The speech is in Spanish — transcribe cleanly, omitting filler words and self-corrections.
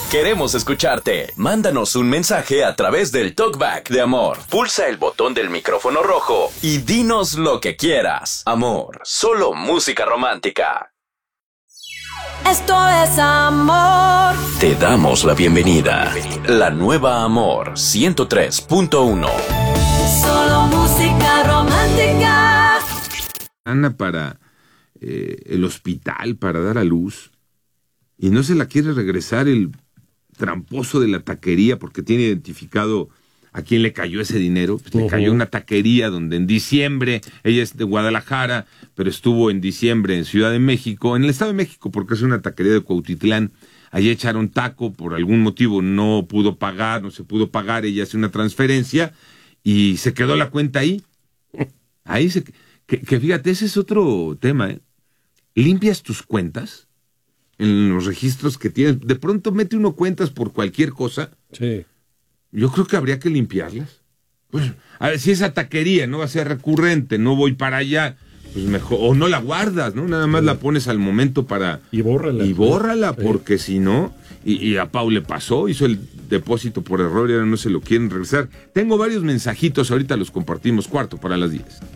Queremos escucharte. Mándanos un mensaje a través del TalkBack de Amor. Pulsa el botón del micrófono rojo y dinos lo que quieras. Amor, solo música romántica. Esto es Amor. Te damos la bienvenida. La nueva Amor 103.1. Solo música romántica. Ana para el hospital para dar a luz y no se la quiere regresar el tramposo de la taquería porque tiene identificado a quién le cayó ese dinero. Pues le cayó una taquería donde en diciembre, ella es de Guadalajara, pero estuvo en diciembre en Ciudad de México, en el Estado de México, porque es una taquería de Cuautitlán. Allí echaron taco, por algún motivo no se pudo pagar, ella hace una transferencia y se quedó la cuenta ahí. Que fíjate, ese es otro tema, ¿eh? Limpias tus cuentas en los registros que tienes. De pronto mete uno cuentas por cualquier cosa. Sí. Yo creo que habría que limpiarlas. Pues, a ver, si esa taquería no va a ser recurrente, no voy para allá, pues mejor, o no la guardas, ¿no? Nada más la pones al momento para... Y bórrala. Y bórrala, porque si no... Y a Pau le pasó, hizo el depósito por error y ahora no se lo quieren regresar. Tengo varios mensajitos, ahorita los compartimos, 9:45.